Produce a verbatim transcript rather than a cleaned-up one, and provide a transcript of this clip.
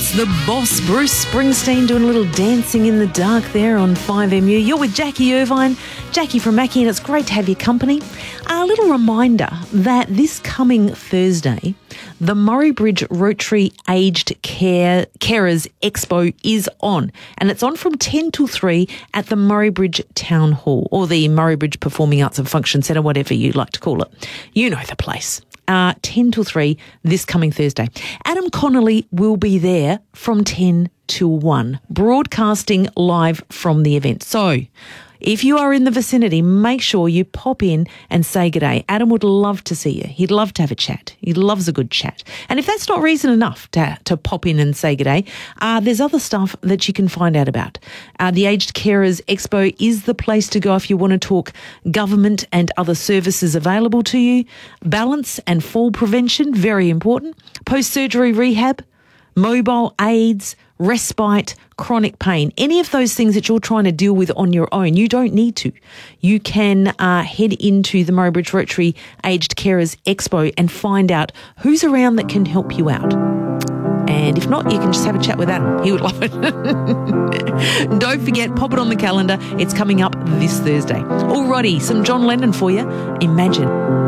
It's the boss, Bruce Springsteen, doing a little dancing in the dark there on five M U. You're with Jackie Irvine, Jackie from Mackie, and it's great to have your company. A little reminder that this coming Thursday, the Murray Bridge Rotary Aged Care Carers Expo is on, and it's on from ten till three at the Murray Bridge Town Hall, or the Murray Bridge Performing Arts and Function Centre, whatever you like to call it. You know the place. Uh, ten till three this coming Thursday. Adam Connolly will be there from ten till one, broadcasting live from the event. So if you are in the vicinity, make sure you pop in and say g'day. Adam would love to see you. He'd love to have a chat. He loves a good chat. And if that's not reason enough to, to pop in and say g'day, uh, there's other stuff that you can find out about. Uh, the Aged Carers Expo is the place to go if you want to talk government and other services available to you. Balance and fall prevention, very important. Post-surgery rehab, mobile aids, respite, chronic pain, any of those things that you're trying to deal with on your own, you don't need to. You can uh, head into the Murray Bridge Rotary Aged Carers Expo and find out who's around that can help you out. And if not, you can just have a chat with Adam. He would love it. Don't forget, pop it on the calendar. It's coming up this Thursday. Alrighty, some John Lennon for you. Imagine.